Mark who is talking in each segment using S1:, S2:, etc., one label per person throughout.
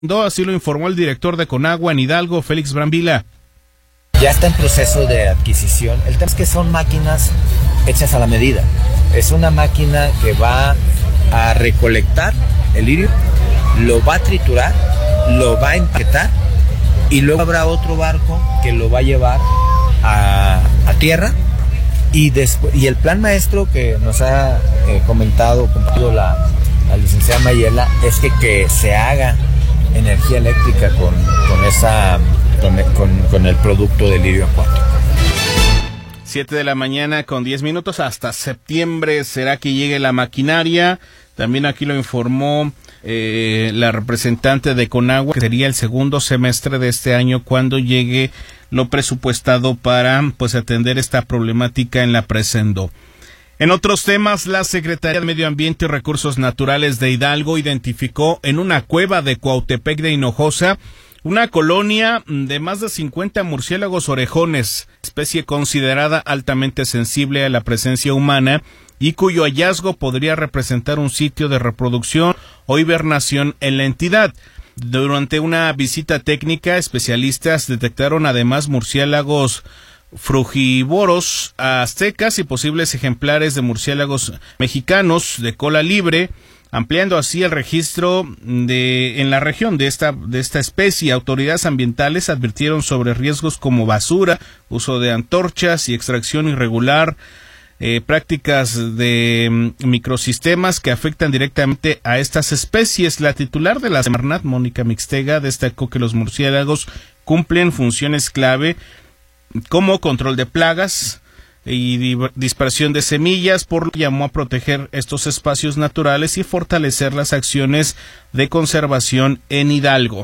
S1: Así lo informó el director de Conagua en Hidalgo, Félix Brambila.
S2: Ya está en proceso de adquisición. El tema es que son máquinas hechas a la medida. Es una máquina que va a recolectar el lirio, lo va a triturar, lo va a empaquetar y luego habrá otro barco que lo va a llevar a tierra y el plan maestro que nos ha compartido la licenciada Mayela es que se haga energía eléctrica con el producto del lirio acuático.
S1: 7:10 a.m. Hasta septiembre será que llegue la maquinaria. También aquí lo informó la representante de Conagua, que sería el segundo semestre de este año cuando llegue lo presupuestado para atender esta problemática en la Presendo. En otros temas, la Secretaría de Medio Ambiente y Recursos Naturales de Hidalgo identificó en una cueva de Cuautepec de Hinojosa una colonia de más de 50 murciélagos orejones, especie considerada altamente sensible a la presencia humana y cuyo hallazgo podría representar un sitio de reproducción o hibernación en la entidad. Durante una visita técnica, especialistas detectaron además murciélagos frugívoros aztecas y posibles ejemplares de murciélagos mexicanos de cola libre, ampliando así el registro en la región de esta especie. Autoridades ambientales advirtieron sobre riesgos como basura, uso de antorchas y extracción irregular, prácticas de microsistemas que afectan directamente a estas especies. La titular de la Semarnat, Mónica Mixtega, destacó que los murciélagos cumplen funciones clave como control de plagas y dispersión de semillas, por lo que llamó a proteger estos espacios naturales y fortalecer las acciones de conservación en Hidalgo.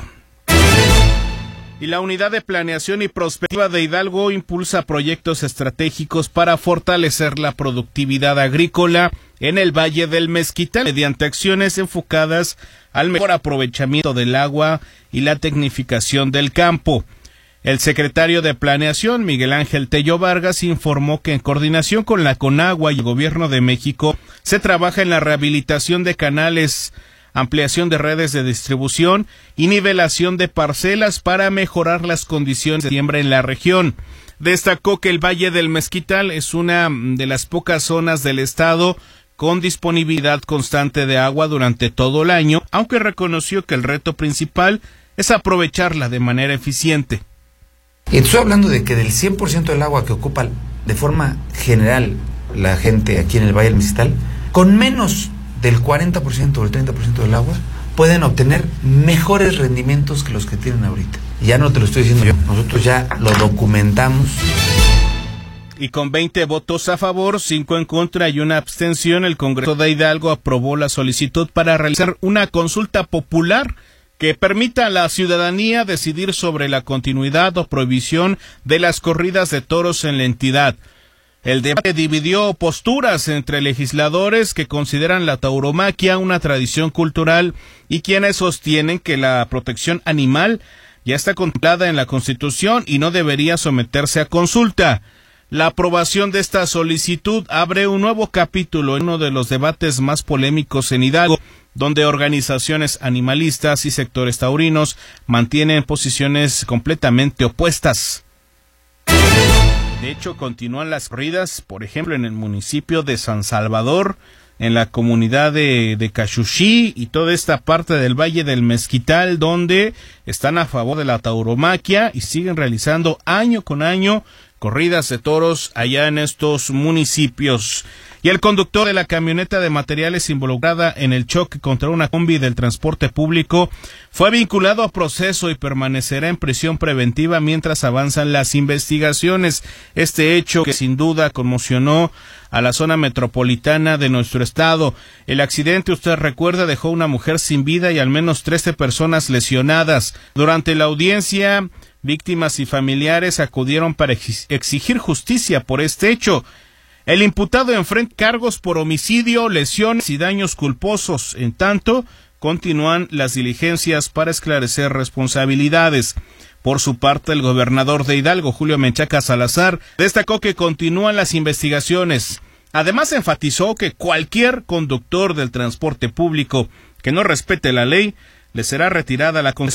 S1: Y la Unidad de Planeación y Prospectiva de Hidalgo impulsa proyectos estratégicos para fortalecer la productividad agrícola en el Valle del Mezquital mediante acciones enfocadas al mejor aprovechamiento del agua y la tecnificación del campo. El secretario de Planeación, Miguel Ángel Tello Vargas, informó que en coordinación con la Conagua y el Gobierno de México se trabaja en la rehabilitación de canales, ampliación de redes de distribución y nivelación de parcelas para mejorar las condiciones de siembra en la región. Destacó que el Valle del Mezquital es una de las pocas zonas del estado con disponibilidad constante de agua durante todo el año, aunque reconoció que el reto principal es aprovecharla de manera eficiente.
S3: Estoy hablando de que del 100% del agua que ocupa de forma general la gente aquí en el Valle del Mezquital, con menos del 40% o el 30% del agua, pueden obtener mejores rendimientos que los que tienen ahorita. Y ya no te lo estoy diciendo yo, nosotros ya lo documentamos.
S1: Y con 20 votos a favor, 5 en contra y una abstención, el Congreso de Hidalgo aprobó la solicitud para realizar una consulta popular que permita a la ciudadanía decidir sobre la continuidad o prohibición de las corridas de toros en la entidad. El debate dividió posturas entre legisladores que consideran la tauromaquia una tradición cultural y quienes sostienen que la protección animal ya está contemplada en la Constitución y no debería someterse a consulta. La aprobación de esta solicitud abre un nuevo capítulo en uno de los debates más polémicos en Hidalgo, donde organizaciones animalistas y sectores taurinos mantienen posiciones completamente opuestas. De hecho, continúan las corridas, por ejemplo, en el municipio de San Salvador, en la comunidad de Cachuchí y toda esta parte del Valle del Mezquital, donde están a favor de la tauromaquia y siguen realizando año con año corridas de toros allá en estos municipios. Y el conductor de la camioneta de materiales involucrada en el choque contra una combi del transporte público fue vinculado a proceso y permanecerá en prisión preventiva mientras avanzan las investigaciones. Este hecho que sin duda conmocionó a la zona metropolitana de nuestro estado. El accidente, usted recuerda, dejó una mujer sin vida y al menos 13 personas lesionadas. Durante la audiencia, víctimas y familiares acudieron para exigir justicia por este hecho. El imputado enfrenta cargos por homicidio, lesiones y daños culposos. En tanto, continúan las diligencias para esclarecer responsabilidades. Por su parte, el gobernador de Hidalgo, Julio Menchaca Salazar, destacó que continúan las investigaciones. Además, enfatizó que cualquier conductor del transporte público que no respete la ley le será retirada la concesión